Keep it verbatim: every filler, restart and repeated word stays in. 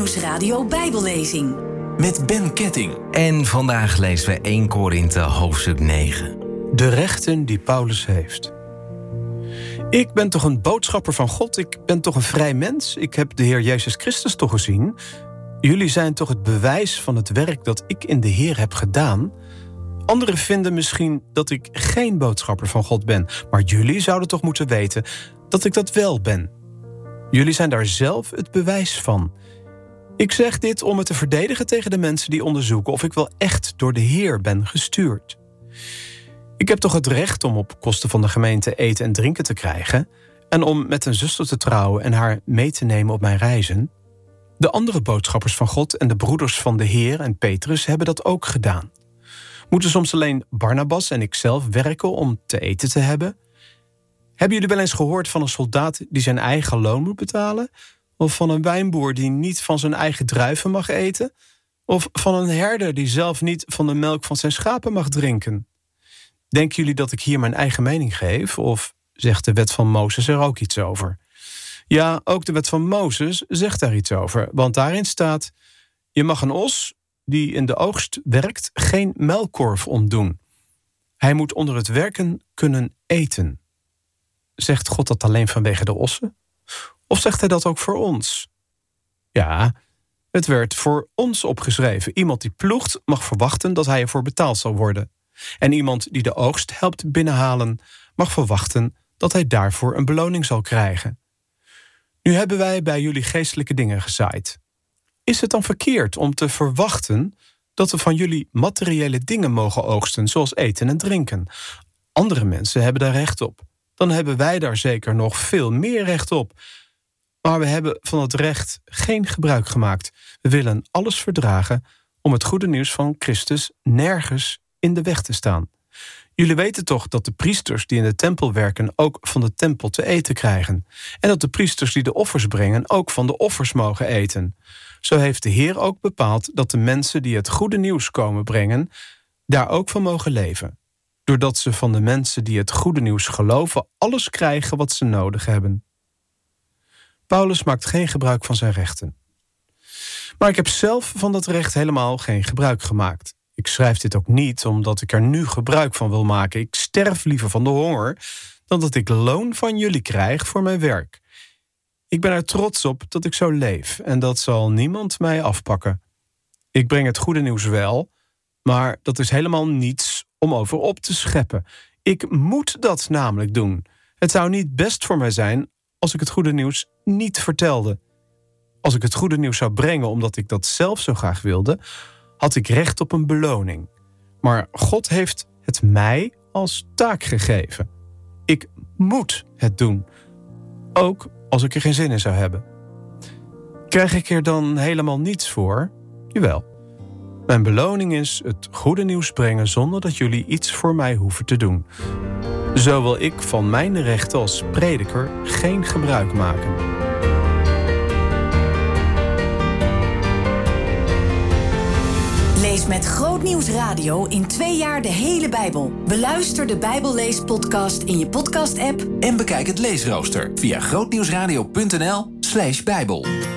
Grootnieuwsradio Bijbellezing. Met Ben Ketting. En vandaag lezen we eerste Korinthe hoofdstuk negen. De rechten die Paulus heeft. Ik ben toch een boodschapper van God? Ik ben toch een vrij mens? Ik heb de Heer Jezus Christus toch gezien? Jullie zijn toch het bewijs van het werk dat ik in de Heer heb gedaan? Anderen vinden misschien dat ik geen boodschapper van God ben, maar jullie zouden toch moeten weten dat ik dat wel ben. Jullie zijn daar zelf het bewijs van. Ik zeg dit om het te verdedigen tegen de mensen die onderzoeken of ik wel echt door de Heer ben gestuurd. Ik heb toch het recht om op kosten van de gemeente eten en drinken te krijgen en om met een zuster te trouwen en haar mee te nemen op mijn reizen? De andere boodschappers van God en de broeders van de Heer en Petrus hebben dat ook gedaan. Moeten soms alleen Barnabas en ikzelf werken om te eten te hebben? Hebben jullie wel eens gehoord van een soldaat die zijn eigen loon moet betalen? Of van een wijnboer die niet van zijn eigen druiven mag eten? Of van een herder die zelf niet van de melk van zijn schapen mag drinken? Denken jullie dat ik hier mijn eigen mening geef? Of zegt de wet van Mozes er ook iets over? Ja, ook de wet van Mozes zegt daar iets over. Want daarin staat: je mag een os die in de oogst werkt geen muilkorf omdoen. Hij moet onder het werken kunnen eten. Zegt God dat alleen vanwege de ossen? Of zegt hij dat ook voor ons? Ja, het werd voor ons opgeschreven. Iemand die ploegt mag verwachten dat hij ervoor betaald zal worden. En iemand die de oogst helpt binnenhalen mag verwachten dat hij daarvoor een beloning zal krijgen. Nu hebben wij bij jullie geestelijke dingen gezaaid. Is het dan verkeerd om te verwachten dat we van jullie materiële dingen mogen oogsten, zoals eten en drinken? Andere mensen hebben daar recht op. Dan hebben wij daar zeker nog veel meer recht op. Maar we hebben van het recht geen gebruik gemaakt. We willen alles verdragen om het goede nieuws van Christus nergens in de weg te staan. Jullie weten toch dat de priesters die in de tempel werken ook van de tempel te eten krijgen. En dat de priesters die de offers brengen ook van de offers mogen eten. Zo heeft de Heer ook bepaald dat de mensen die het goede nieuws komen brengen daar ook van mogen leven. Doordat ze van de mensen die het goede nieuws geloven alles krijgen wat ze nodig hebben. Paulus maakt geen gebruik van zijn rechten. Maar ik heb zelf van dat recht helemaal geen gebruik gemaakt. Ik schrijf dit ook niet omdat ik er nu gebruik van wil maken. Ik sterf liever van de honger dan dat ik loon van jullie krijg voor mijn werk. Ik ben er trots op dat ik zo leef en dat zal niemand mij afpakken. Ik breng het goede nieuws wel, maar dat is helemaal niets om over op te scheppen. Ik moet dat namelijk doen. Het zou niet best voor mij zijn als ik het goede nieuws niet vertelde. Als ik het goede nieuws zou brengen omdat ik dat zelf zo graag wilde, had ik recht op een beloning. Maar God heeft het mij als taak gegeven. Ik moet het doen. Ook als ik er geen zin in zou hebben. Krijg ik er dan helemaal niets voor? Jawel. Mijn beloning is het goede nieuws brengen zonder dat jullie iets voor mij hoeven te doen. Zo wil ik van mijn rechten als prediker geen gebruik maken. Lees met Grootnieuwsradio in twee jaar de hele Bijbel. Beluister de Bijbelleespodcast in je podcast-app. En bekijk het leesrooster via grootnieuwsradio punt n l slash bijbel.